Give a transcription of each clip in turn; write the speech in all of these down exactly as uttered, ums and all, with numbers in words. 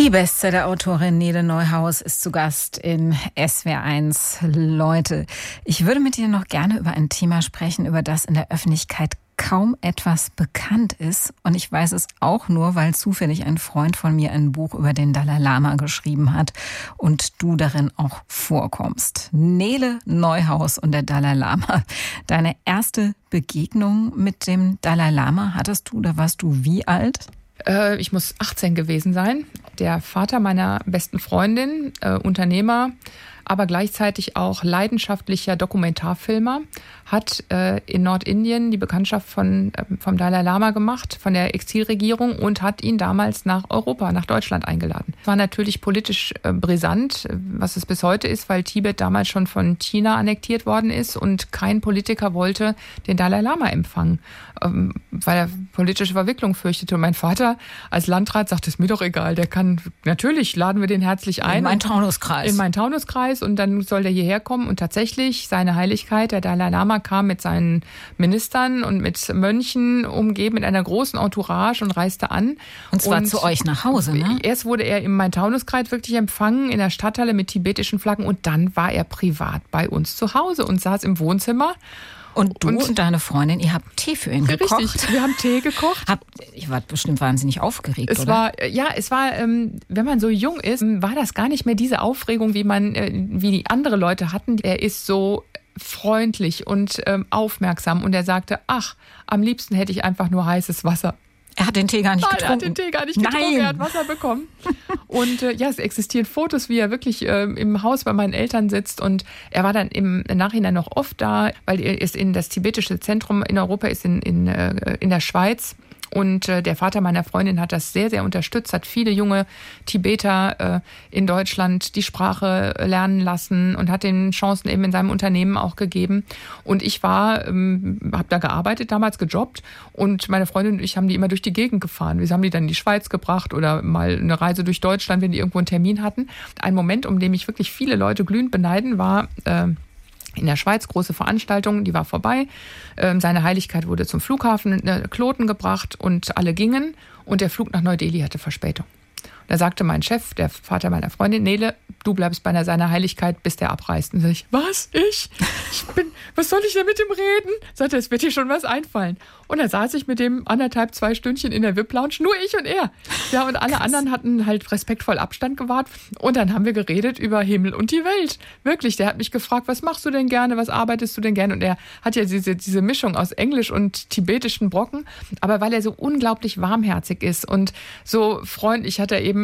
Die Bestseller-Autorin Nele Neuhaus ist zu Gast in S W R eins. Leute, ich würde mit dir noch gerne über ein Thema sprechen, über das in der Öffentlichkeit kaum etwas bekannt ist. Und ich weiß es auch nur, weil zufällig ein Freund von mir ein Buch über den Dalai Lama geschrieben hat und du darin auch vorkommst. Nele Neuhaus und der Dalai Lama. Deine erste Begegnung mit dem Dalai Lama hattest du, da warst du wie alt? Äh, ich muss achtzehn gewesen sein. Der Vater meiner besten Freundin, äh, Unternehmer, aber gleichzeitig auch leidenschaftlicher Dokumentarfilmer, hat äh, in Nordindien die Bekanntschaft von, äh, vom Dalai Lama gemacht, von der Exilregierung, und hat ihn damals nach Europa, nach Deutschland eingeladen. Es war natürlich politisch äh, brisant, was es bis heute ist, weil Tibet damals schon von China annektiert worden ist und kein Politiker wollte den Dalai Lama empfangen, ähm, weil er politische Verwicklung fürchtete. Und mein Vater als Landrat sagte, es ist mir doch egal, der kann, natürlich laden wir den herzlich ein. In meinen Taunuskreis. In meinen Taunuskreis. Und dann soll der hierher kommen. Und tatsächlich, seine Heiligkeit, der Dalai Lama, kam mit seinen Ministern und mit Mönchen umgeben, mit einer großen Entourage und reiste an. Und zwar und zu euch nach Hause, ne? Erst wurde er im Main-Taunus-Kreis wirklich empfangen, in der Stadthalle mit tibetischen Flaggen. Und dann war er privat bei uns zu Hause und saß im Wohnzimmer. Und du und, und deine Freundin, ihr habt Tee für ihn gekocht? Richtig, wir haben Tee gekocht. Habt, ihr wart bestimmt wahnsinnig aufgeregt, es oder? War, ja, es war, ähm, wenn man so jung ist, war das gar nicht mehr diese Aufregung, wie man, äh, wie die andere Leute hatten. Er ist so freundlich und ähm, aufmerksam und er sagte, ach, am liebsten hätte ich einfach nur heißes Wasser. Er hat den Tee gar nicht Nein, getrunken. Er hat den Tee gar nicht getrunken, Nein. Er hat Wasser bekommen. Und äh, ja, es existieren Fotos, wie er wirklich äh, im Haus bei meinen Eltern sitzt. Und er war dann im Nachhinein noch oft da, weil er ist in das tibetische Zentrum in Europa, ist in, in, äh, in der Schweiz. Und äh, der Vater meiner Freundin hat das sehr, sehr unterstützt, hat viele junge Tibeter äh, in Deutschland die Sprache lernen lassen und hat den Chancen eben in seinem Unternehmen auch gegeben. Und ich war, ähm, habe da gearbeitet, damals gejobbt, und meine Freundin und ich haben die immer durch die Gegend gefahren. Wir haben die dann in die Schweiz gebracht oder mal eine Reise durch Deutschland, wenn die irgendwo einen Termin hatten. Ein Moment, um den mich wirklich viele Leute glühend beneiden, war äh, in der Schweiz, große Veranstaltung, die war vorbei. Ähm, seine Heiligkeit wurde zum Flughafen äh, Kloten gebracht und alle gingen. Und der Flug nach Neu-Delhi hatte Verspätung. Da sagte mein Chef, der Vater meiner Freundin, Nele, du bleibst bei seiner Heiligkeit, bis der abreist. Und sag ich, was? Ich? Ich bin, was soll ich denn mit dem reden? Sagte, es wird dir schon was einfallen. Und dann saß ich mit dem anderthalb, zwei Stündchen in der V I P-Lounge, nur ich und er. Ja, und alle Krass. anderen hatten halt respektvoll Abstand gewahrt. Und dann haben wir geredet über Himmel und die Welt. Wirklich, der hat mich gefragt, was machst du denn gerne, was arbeitest du denn gerne? Und er hat ja diese, diese Mischung aus Englisch und tibetischen Brocken. Aber weil er so unglaublich warmherzig ist und so freundlich, hat er eben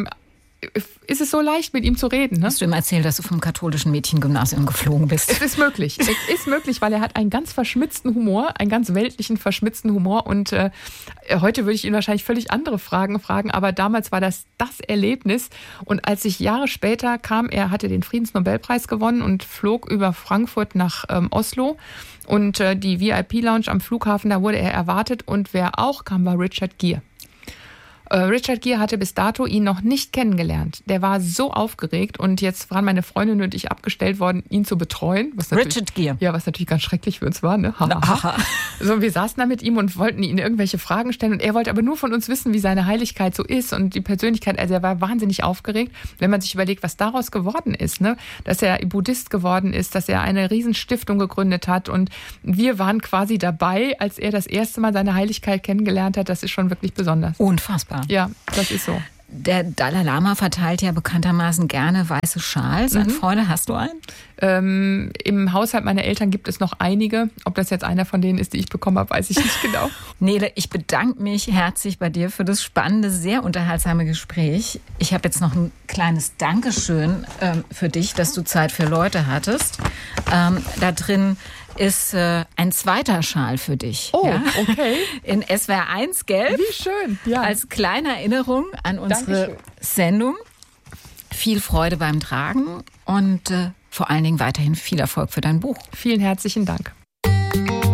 ist es so leicht, mit ihm zu reden. Ne? Hast du ihm erzählt, dass du vom katholischen Mädchengymnasium geflogen bist? Es ist möglich. Es ist möglich, weil er hat einen ganz verschmitzten Humor, einen ganz weltlichen, verschmitzten Humor. Und äh, heute würde ich ihn wahrscheinlich völlig andere Fragen fragen, aber damals war das das Erlebnis. Und als ich Jahre später kam, er hatte den Friedensnobelpreis gewonnen und flog über Frankfurt nach ähm, Oslo. Und äh, die V I P-Lounge am Flughafen, da wurde er erwartet. Und wer auch kam, war Richard Gere. Richard Gere hatte bis dato ihn noch nicht kennengelernt. Der war so aufgeregt und jetzt waren meine Freundin und ich abgestellt worden, ihn zu betreuen. Was Richard Gere. Ja, was natürlich ganz schrecklich für uns war. Ne? Ha, ha, ha. So, wir saßen da mit ihm und wollten ihn irgendwelche Fragen stellen und er wollte aber nur von uns wissen, wie seine Heiligkeit so ist und die Persönlichkeit. Also er war wahnsinnig aufgeregt, wenn man sich überlegt, was daraus geworden ist. Ne? Dass er Buddhist geworden ist, dass er eine Riesenstiftung gegründet hat und wir waren quasi dabei, als er das erste Mal seine Heiligkeit kennengelernt hat. Das ist schon wirklich besonders. Unfassbar. Ja, das ist so. Der Dalai Lama verteilt ja bekanntermaßen gerne weiße Schals. An mhm. Freunde, hast du einen? Ähm, Im Haushalt meiner Eltern gibt es noch einige. Ob das jetzt einer von denen ist, die ich bekommen habe, weiß ich nicht genau. Nele, ich bedanke mich herzlich bei dir für das spannende, sehr unterhaltsame Gespräch. Ich habe jetzt noch ein kleines Dankeschön ähm, für dich, dass du Zeit für Leute hattest. Ähm, da drin ist äh, ein zweiter Schal für dich. Oh, ja? Okay. In S W R eins Gelb. Wie schön. Ja. Als kleine Erinnerung an unsere Dankeschön. Sendung. Viel Freude beim Tragen und äh, vor allen Dingen weiterhin viel Erfolg für dein Buch. Vielen herzlichen Dank.